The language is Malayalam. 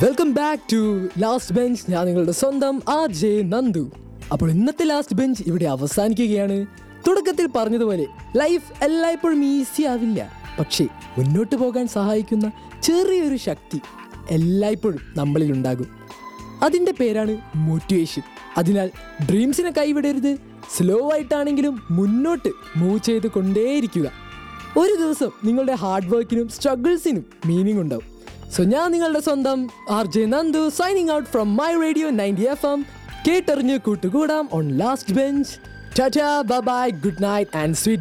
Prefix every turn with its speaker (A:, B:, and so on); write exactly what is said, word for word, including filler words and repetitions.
A: Welcome back to last bench. ഞാൻ നിങ്ങളുടെ സ്വന്തം ആർ ജെ നന്ദു. അപ്പോൾ ഇന്നത്തെ ലാസ്റ്റ് ബെഞ്ച് ഇവിടെ അവസാനിക്കുകയാണ്. തുടക്കത്തിൽ പറഞ്ഞതുപോലെ ലൈഫ് എല്ലായ്പ്പോഴും ഈസി ആവില്ല, പക്ഷേ മുന്നോട്ട് പോകാൻ സഹായിക്കുന്ന ചെറിയൊരു ശക്തി എല്ലായ്പ്പോഴും നമ്മളിൽ ഉണ്ടാകും. അതിൻ്റെ പേരാണ് മോട്ടിവേഷൻ. അതിനാൽ ഡ്രീംസിനെ കൈവിടരുത്. സ്ലോ ആയിട്ടാണെങ്കിലും മുന്നോട്ട് മൂവ് ചെയ്ത് കൊണ്ടേയിരിക്കുക. ഒരു ദിവസം നിങ്ങളുടെ ഹാർഡ് വർക്കിനും സ്ട്രഗിൾസിനും മീനിങ് ഉണ്ടാവും. സോ ഞാൻ നിങ്ങളുടെ സ്വന്തം R J Nandu signing out from my radio ninety F M. കേട്ടറിഞ്ഞ് കൂട്ടുകൂടാം on last bench. Tata, bye bye, good night and sweet